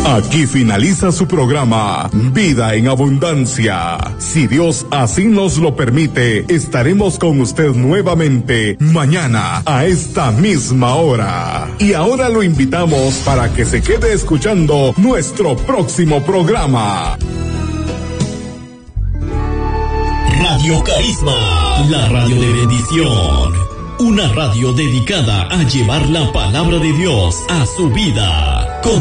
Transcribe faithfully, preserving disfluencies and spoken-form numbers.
Aquí finaliza su programa Vida en Abundancia. Si Dios así nos lo permite, estaremos con usted nuevamente mañana a esta misma hora. Y ahora lo invitamos para que se quede escuchando nuestro próximo programa. Radio Carisma, la radio de bendición. Una radio dedicada a llevar la palabra de Dios a su vida. Con